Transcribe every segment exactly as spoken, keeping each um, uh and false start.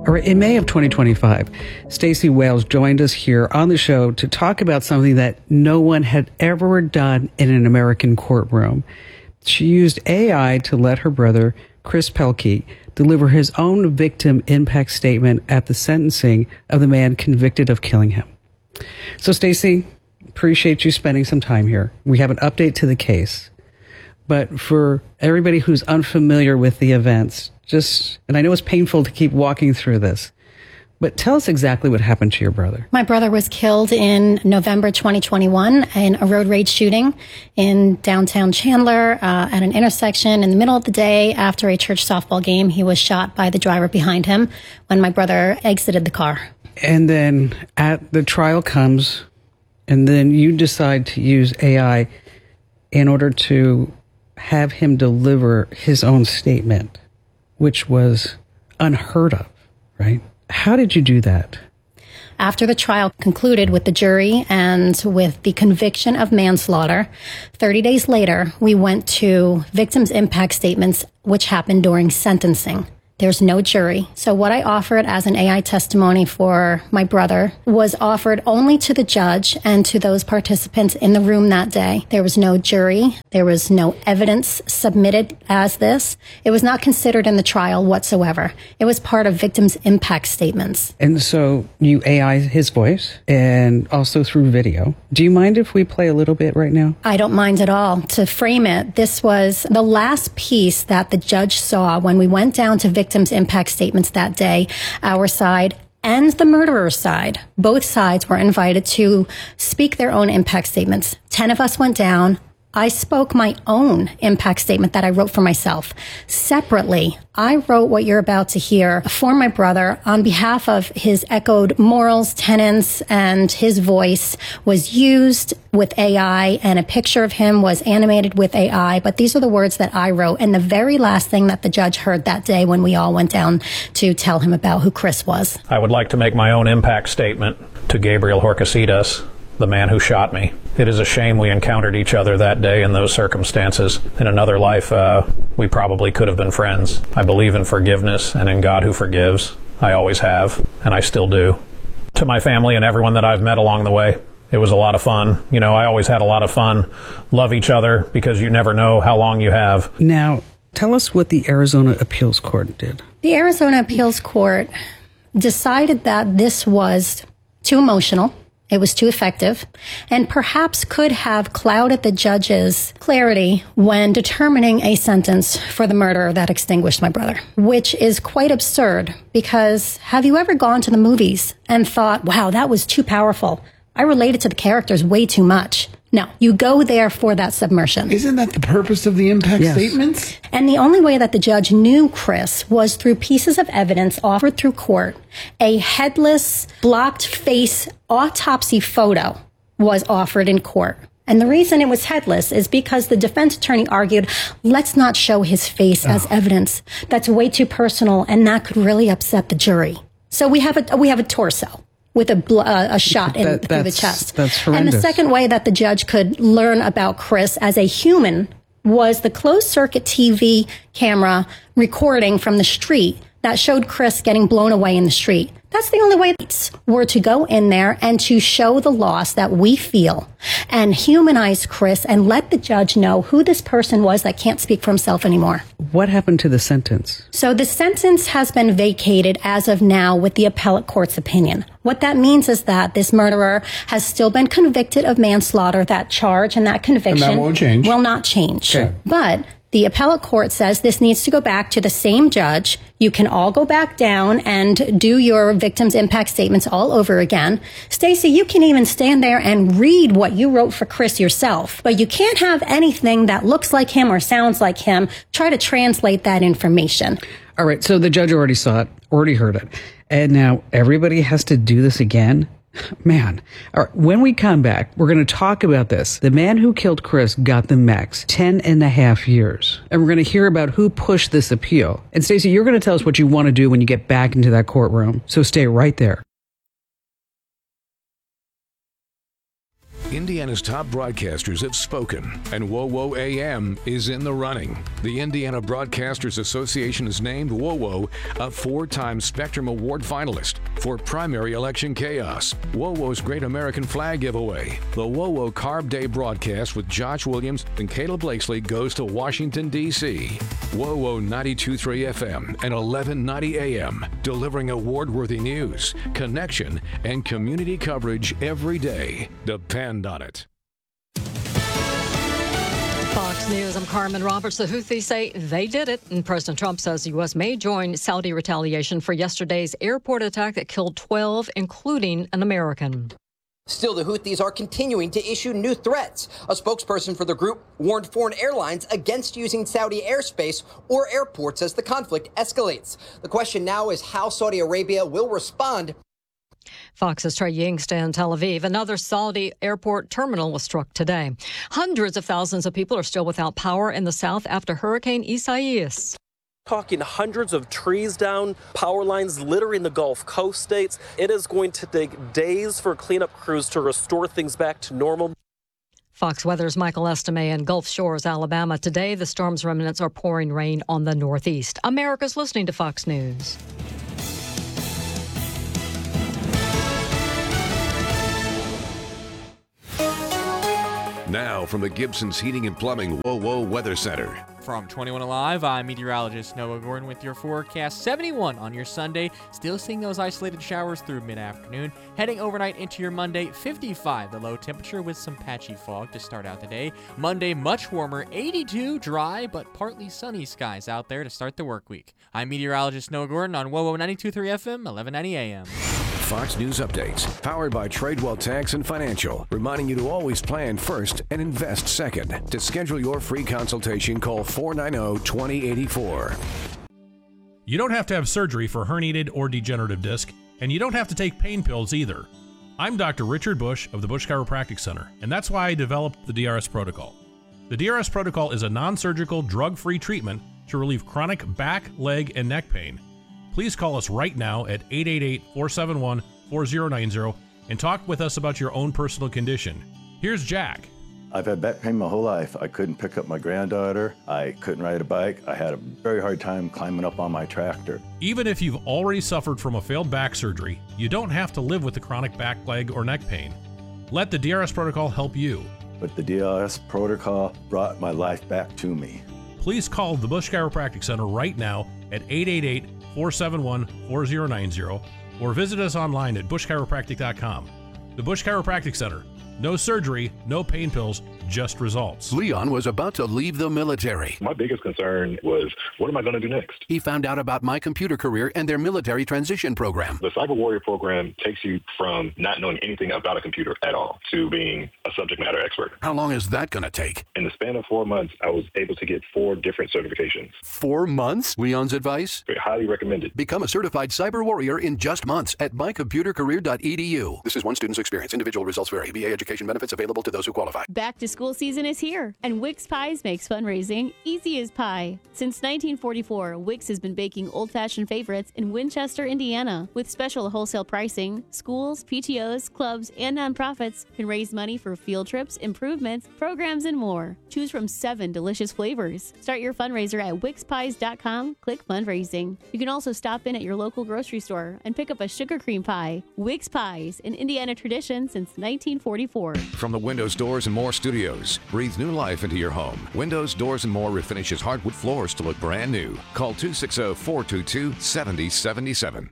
All right, in May of twenty twenty-five, Stacey Wales joined us here on the show to talk about something that no one had ever done in an American courtroom. She used A I to let her brother, Chris Pelkey, deliver his own victim impact statement at the sentencing of the man convicted of killing him. So, Stacey, appreciate you spending some time here. We have an update to the case. But for everybody who's unfamiliar with the events, just, and I know it's painful to keep walking through this, but tell us exactly what happened to your brother. My brother was killed in November twenty twenty-one in a road rage shooting in downtown Chandler uh, at an intersection in the middle of the day after a church softball game. He was shot by the driver behind him when my brother exited the car. And then at the trial comes, and then you decide to use A I in order to have him deliver his own statement, which was unheard of, right? How did you do that? After the trial concluded with the jury and with the conviction of manslaughter, thirty days later, we went to victims' impact statements, which happened during sentencing. There's no jury. So what I offered as an A I testimony for my brother was offered only to the judge and to those participants in the room that day. There was no jury. There was no evidence submitted as this. It was not considered in the trial whatsoever. It was part of victims' impact statements. And so you A I his voice and also through video. Do you mind if we play a little bit right now? I don't mind at all. To frame it, this was the last piece that the judge saw when we went down to victims' impact statements that day. Our side and the murderer's side, both sides were invited to speak their own impact statements. Ten of us went down. I spoke my own impact statement that I wrote for myself. Separately, I wrote what you're about to hear for my brother on behalf of his echoed morals, tenets, and his voice was used with A I, and a picture of him was animated with A I. But these are the words that I wrote, and the very last thing that the judge heard that day when we all went down to tell him about who Chris was. I would like to make my own impact statement to Gabriel Horcasitas, the man who shot me. It is a shame we encountered each other that day in those circumstances. In another life, uh, we probably could have been friends. I believe in forgiveness and in God who forgives. I always have, and I still do. To my family and everyone that I've met along the way, it was a lot of fun. You know, I always had a lot of fun. Love each other because you never know how long you have. Now, tell us what the Arizona Appeals Court did. The Arizona Appeals Court decided that this was too emotional. It was too effective, and perhaps could have clouded the judge's clarity when determining a sentence for the murder that extinguished my brother, which is quite absurd because have you ever gone to the movies and thought, wow, that was too powerful? I related to the characters way too much. No, you go there for that submersion. Isn't that the purpose of the impact yes. statements? And the only way that the judge knew Chris was through pieces of evidence offered through court. A headless, blocked face autopsy photo was offered in court. And the reason it was headless is because the defense attorney argued, let's not show his face oh. as evidence. That's way too personal, and that could really upset the jury. So we have a we have a torso with a, bl- uh, a shot in, that, through the chest. That's horrendous. And the second way that the judge could learn about Chris as a human was the closed-circuit T V camera recording from the street that showed Chris getting blown away in the street. That's the only way were to go in there and to show the loss that we feel and humanize Chris and let the judge know who this person was that can't speak for himself anymore. What happened to the sentence? So the sentence has been vacated as of now with the appellate court's opinion. What that means is that this murderer has still been convicted of manslaughter. That charge and that conviction and that won't change. will not change. Okay. But the appellate court says this needs to go back to the same judge. You can all go back down and do your victim's impact statements all over again. Stacey, you can even stand there and read what you wrote for Chris yourself, but you can't have anything that looks like him or sounds like him try to translate that information. All right, so the judge already saw it, already heard it, and now everybody has to do this again? Man, all right, when we come back, we're going to talk about this. The man who killed Chris got the max, ten and a half years. And we're going to hear about who pushed this appeal. And Stacey, you're going to tell us what you want to do when you get back into that courtroom. So stay right there. Indiana Indiana's top broadcasters have spoken, and WOWO A M is in the running. The Indiana Broadcasters Association has named WOWO a four-time Spectrum Award finalist for primary election chaos. WOWO's Great American Flag giveaway. The WOWO Carb Day broadcast with Josh Williams and Caleb Blakesley goes to Washington, D C WOWO ninety-two point three F M and eleven ninety A M, delivering award-worthy news, connection, and community coverage every day. Depend on it. Fox News, I'm Carmen Roberts. The Houthis say they did it, and President Trump says the U S may join Saudi retaliation for yesterday's airport attack that killed twelve, including an American. Still, the Houthis are continuing to issue new threats. A spokesperson for the group warned foreign airlines against using Saudi airspace or airports as the conflict escalates. The question now is how Saudi Arabia will respond. Fox's Trey Yingsta in Tel Aviv. Another Saudi airport terminal was struck today. Hundreds of thousands of people are still without power in the south after Hurricane Isaias. Talking hundreds of trees down, power lines littering the Gulf Coast states. It is going to take days for cleanup crews to restore things back to normal. Fox Weather's Michael Estime in Gulf Shores, Alabama. Today, the storm's remnants are pouring rain on the northeast. America's listening to Fox News. Now from the Gibson's Heating and Plumbing WOWO Weather Center. From twenty-one Alive, I'm meteorologist Noah Gordon with your forecast. seventy-one on your Sunday. Still seeing those isolated showers through mid-afternoon. Heading overnight into your Monday, fifty-five the low temperature with some patchy fog to start out the day. Monday, much warmer, eighty-two, dry but partly sunny skies out there to start the work week. I'm meteorologist Noah Gordon on WOWO ninety-two point three F M, eleven ninety A M. Fox News Updates, powered by Tradewell Tax and Financial, reminding you to always plan first and invest second. To schedule your free consultation, call four nine zero, two zero eight four. You don't have to have surgery for herniated or degenerative disc, and you don't have to take pain pills either. I'm Doctor Richard Bush of the Bush Chiropractic Center, and that's why I developed the D R S Protocol. The D R S Protocol is a non-surgical, drug-free treatment to relieve chronic back, leg, and neck pain. Please call us right now at eight eight eight, four seven one, four zero nine zero and talk with us about your own personal condition. Here's Jack. I've had back pain my whole life. I couldn't pick up my granddaughter. I couldn't ride a bike. I had a very hard time climbing up on my tractor. Even if you've already suffered from a failed back surgery, you don't have to live with the chronic back, leg, or neck pain. Let the D R S Protocol help you. But the D R S Protocol brought my life back to me. Please call the Bush Chiropractic Center right now at eight eight eight, four seven one, four zero nine zero or visit us online at bush chiropractic dot com. The Bush Chiropractic Center. No surgery, no pain pills, just results. Leon was about to leave the military. My biggest concern was, what am I going to do next? He found out about My Computer Career and their military transition program. The Cyber Warrior program takes you from not knowing anything about a computer at all to being a subject matter expert. How long is that going to take? In the span of four months, I was able to get four different certifications. Four months? Leon's advice? Very highly recommended. Become a certified Cyber Warrior in just months at my computer career dot e d u. This is one student's experience. Individual results vary. B A education benefits available to those who qualify. Back to school season is here, and Wix Pies makes fundraising easy as pie. Since nineteen forty-four, Wix has been baking old-fashioned favorites in Winchester, Indiana. With special wholesale pricing, schools, P T Os, clubs, and nonprofits can raise money for field trips, improvements, programs, and more. Choose from seven delicious flavors. Start your fundraiser at wix pies dot com. Click fundraising. You can also stop in at your local grocery store and pick up a sugar cream pie. Wix Pies, an Indiana tradition since nineteen forty-four. From the Windows, Doors, and More studios, breathe new life into your home. Windows, Doors, and More refinishes hardwood floors to look brand new. Call two six zero, four two two, seven zero seven seven.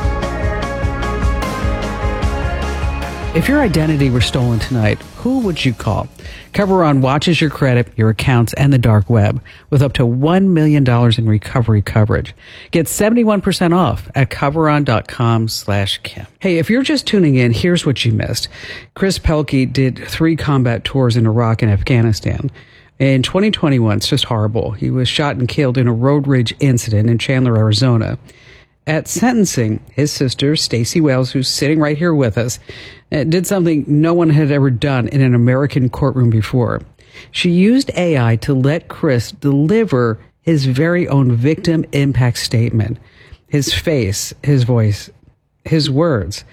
If your identity were stolen tonight, who would you call? Coveron watches your credit, your accounts, and the dark web with up to one million dollars in recovery coverage. Get seventy-one percent off at coveron dot com slash Kim. Hey, if you're just tuning in, here's what you missed. Chris Pelkey did three combat tours in Iraq and Afghanistan. In twenty twenty-one, it's just horrible. He was shot and killed in a road rage incident in Chandler, Arizona. At sentencing, his sister, Stacey Wales, who's sitting right here with us, did something no one had ever done in an American courtroom before. She used A I to let Chris deliver his very own victim impact statement. His face, his voice, his words. The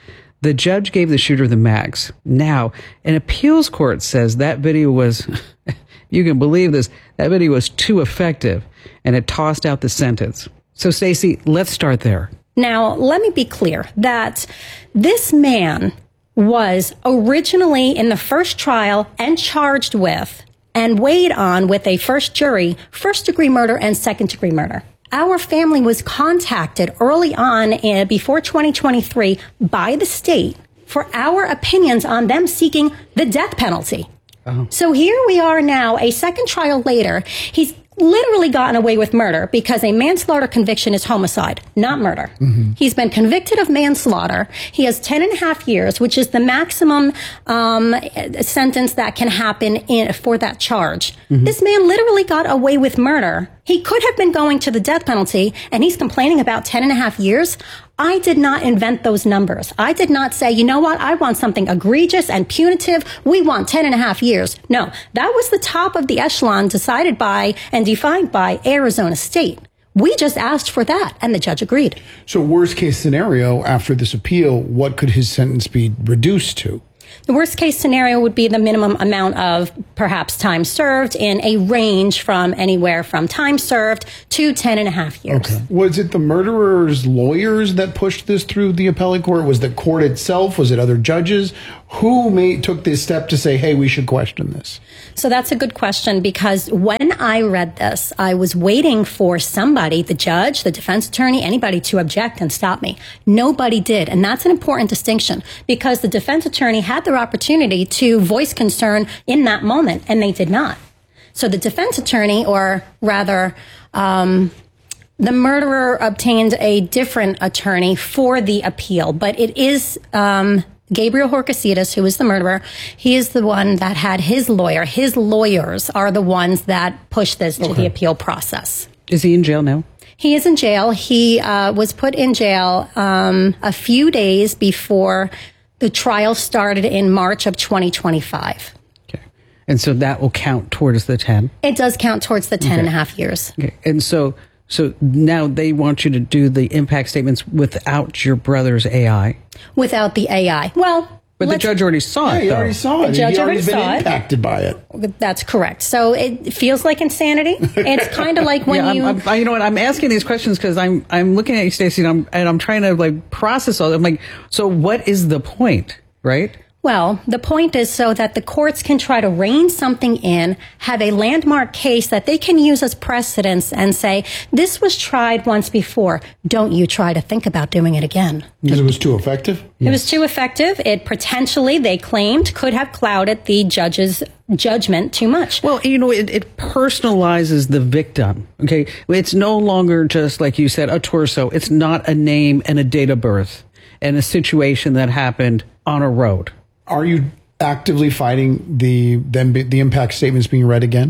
The judge gave the shooter the max. Now, an appeals court says that video was, you can believe this, that video was too effective, and it tossed out the sentence. So, Stacey, let's start there. Now, let me be clear that this man was originally in the first trial and charged with and weighed on with a first jury, first degree murder and second degree murder. Our family was contacted early on in, before twenty twenty-three by the state for our opinions on them seeking the death penalty. Oh. So here we are now, a second trial later. He's literally gotten away with murder because a manslaughter conviction is homicide, not murder. Mm-hmm. He's been convicted of manslaughter. He has ten and a half years, which is the maximum um, sentence that can happen in, for that charge. Mm-hmm. This man literally got away with murder. He could have been going to the death penalty, and he's complaining about ten and a half years. I did not invent those numbers. I did not say, you know what, I want something egregious and punitive. We want ten and a half years. No, that was the top of the echelon decided by and defined by Arizona State. We just asked for that, and the judge agreed. So worst case scenario, after this appeal, what could his sentence be reduced to? The worst case scenario would be the minimum amount of perhaps time served in a range from anywhere from time served to ten and a half years. Okay. Was it the murderer's lawyers that pushed this through the appellate court? Was the court itself? Was it other judges? Who made, took this step to say, hey, we should question this? So that's a good question, because when I read this, I was waiting for somebody, the judge, the defense attorney, anybody to object and stop me. Nobody did. And that's an important distinction, because the defense attorney had their opportunity to voice concern in that moment, and they did not. So the defense attorney, or rather, um, the murderer obtained a different attorney for the appeal, but it is um, Gabriel Horcasitas, who is the murderer. He is the one that had his lawyer. His lawyers are the ones that pushed this to okay. the appeal process. Is he in jail now? He is in jail. He uh, was put in jail um, a few days before the trial started in March of twenty twenty-five. Okay. And so that will count towards the ten? It does count towards the ten okay. and a half years. Okay. And so so now they want you to do the impact statements without your brother's A I? Without the A I. Well, but the judge already saw yeah, it, he though. already saw it. The judge he already been saw impacted it. by it. That's correct. So it feels like insanity. It's kind of like when yeah, you... I'm, I'm, you know what? I'm asking these questions because I'm I'm looking at you, Stacey, and I'm, and I'm trying to like process all that. I'm like, so what is the point, right? Well, the point is so that the courts can try to rein something in, have a landmark case that they can use as precedence and say, this was tried once before. Don't you try to think about doing it again. Because it was too effective? It was too effective. It potentially, they claimed, could have clouded the judge's judgment too much. Well, you know, it, it personalizes the victim. Okay. It's no longer just, like you said, a torso. It's not a name and a date of birth and a situation that happened on a road. Are you actively fighting the them the impact statements being read again?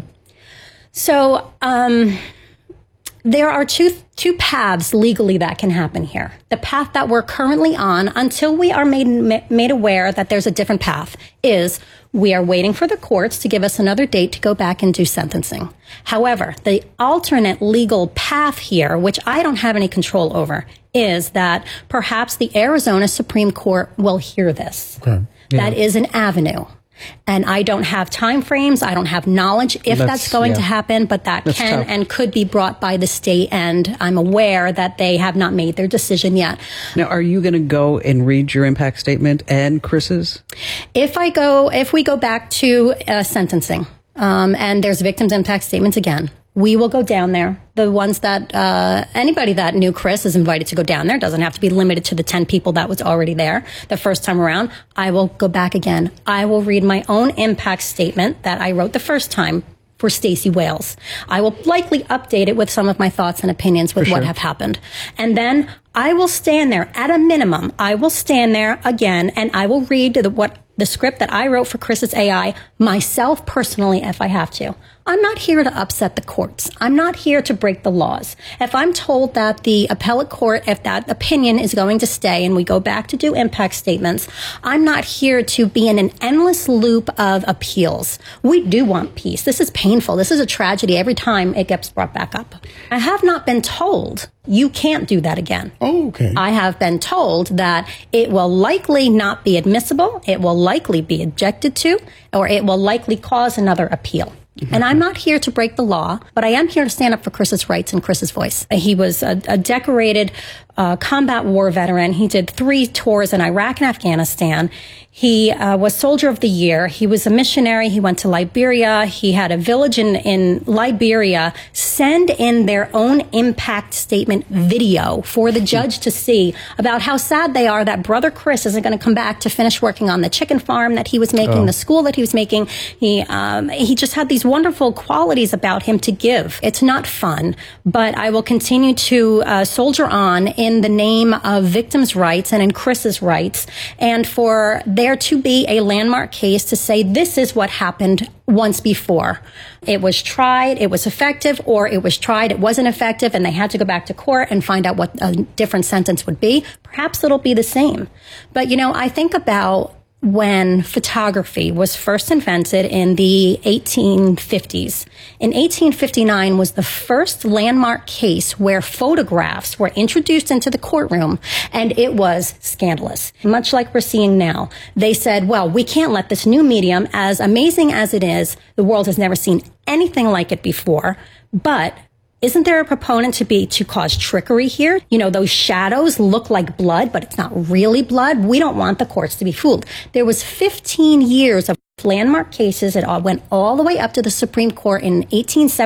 So um, there are two two paths legally that can happen here. The path that we're currently on, until we are made made aware that there's a different path, is we are waiting for the courts to give us another date to go back and do sentencing. However, the alternate legal path here, which I don't have any control over, is that perhaps the Arizona Supreme Court will hear this. Okay. Yeah. That is an avenue. And I don't have time frames. I don't have knowledge if that's, that's going yeah. to happen, but that that's can tough. and could be brought by the state. And I'm aware that they have not made their decision yet. Now, are you going to go and read your impact statement and Chris's? If I go, if we go back to uh, sentencing, um, and there's victims' impact statements again, we will go down there. The ones that, uh, anybody that knew Chris is invited to go down there. It doesn't have to be limited to the ten people that was already there the first time around. I will go back again. I will read my own impact statement that I wrote the first time for Stacey Wales. I will likely update it with some of my thoughts and opinions with what have happened. And then I will stand there at a minimum. I will stand there again and I will read the, what the script that I wrote for Chris's A I myself personally if I have to. I'm not here to upset the courts. I'm not here to break the laws. If I'm told that the appellate court, if that opinion is going to stay and we go back to do impact statements, I'm not here to be in an endless loop of appeals. We do want peace. This is painful. This is a tragedy every time it gets brought back up. I have not been told you can't do that again. Oh, okay. I have been told that it will likely not be admissible, it will likely be objected to, or it will likely cause another appeal. Mm-hmm. And I'm not here to break the law, but I am here to stand up for Chris's rights and Chris's voice. He was a, a decorated uh, combat war veteran. He did three tours in Iraq and Afghanistan. He uh, was Soldier of the Year. He was a missionary. He went to Liberia. He had a village in, in Liberia send in their own impact statement video for the judge to see about how sad they are that Brother Chris isn't going to come back to finish working on the chicken farm that he was making, oh. the school that he was making. He, um, he just had these wonderful qualities about him to give. It's not fun, but I will continue to uh, soldier on in the name of victims' rights and in Chris's rights, and for there to be a landmark case to say this is what happened once before. It was tried, it was effective, or it was tried, it wasn't effective, and they had to go back to court and find out what a different sentence would be. Perhaps it'll be the same. But, you know, I think about when photography was first invented in the eighteen fifties. In eighteen fifty-nine was the first landmark case where photographs were introduced into the courtroom, and it was scandalous, much like we're seeing now. They said, well, we can't let this new medium, as amazing as it is, the world has never seen anything like it before, but isn't there a proponent to be to cause trickery here? You know, those shadows look like blood, but it's not really blood. We don't want the courts to be fooled. There was fifteen years of landmark cases. It all went all the way up to the Supreme Court in eighteen seventy.